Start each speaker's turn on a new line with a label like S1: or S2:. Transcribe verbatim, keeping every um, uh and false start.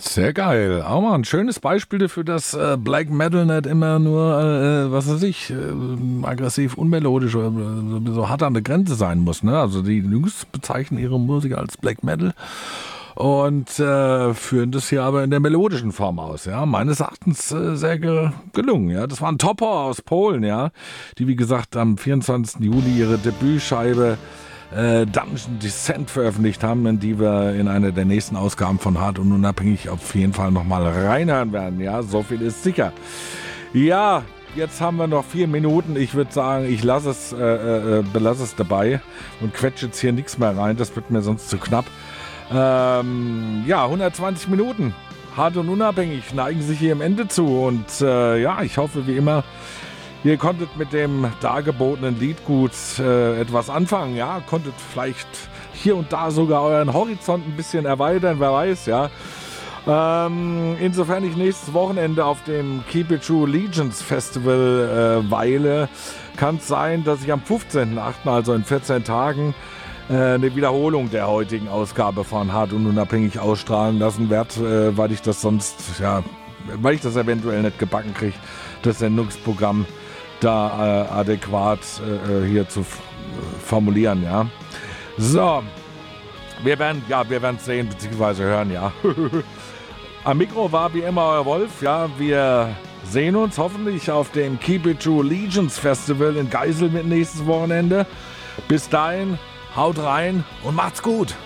S1: Sehr geil. Auch mal ein schönes Beispiel dafür, dass äh, Black Metal nicht immer nur, äh, was weiß ich, äh, aggressiv, unmelodisch oder so, so hart an der Grenze sein muss. Ne? Also die Jungs bezeichnen ihre Musik als Black Metal und äh, führen das hier aber in der melodischen Form aus. Ja, meines Erachtens äh, sehr ge gelungen. Ja, das war ein Topper aus Polen, ja, die wie gesagt am vierundzwanzigsten Juli ihre Debütscheibe äh, Dungeon Descent veröffentlicht haben, in die wir in einer der nächsten Ausgaben von Hart und Unabhängig auf jeden Fall nochmal reinhören werden. Ja, so viel ist sicher. Ja, jetzt haben wir noch vier Minuten. Ich würde sagen, ich lasse es, äh, äh, belasse es dabei und quetsche jetzt hier nichts mehr rein. Das wird mir sonst zu knapp. Ähm, ja, hundertzwanzig Minuten. Hart und Unabhängig neigen sich hier am Ende zu. Und äh, ja, ich hoffe wie immer, ihr konntet mit dem dargebotenen Liedgut äh, etwas anfangen. Ja, konntet vielleicht hier und da sogar euren Horizont ein bisschen erweitern, wer weiß, ja. Ähm, insofern ich nächstes Wochenende auf dem Keep It True Legions Festival äh, weile, kann es sein, dass ich am fünfzehnten achten, also in vierzehn Tagen, eine Wiederholung der heutigen Ausgabe von Hart und Unabhängig ausstrahlen lassen werde, äh, weil ich das sonst, ja, weil ich das eventuell nicht gebacken kriege, das Sendungsprogramm da äh, adäquat äh, hier zu f- formulieren, ja. So, wir werden, ja, wir werden sehen, beziehungsweise hören, ja. Am Mikro war wie immer euer Wolf, ja, wir sehen uns hoffentlich auf dem Keep It True Legions Festival in Geiselwind nächstes Wochenende. Bis dahin, haut rein und macht's gut.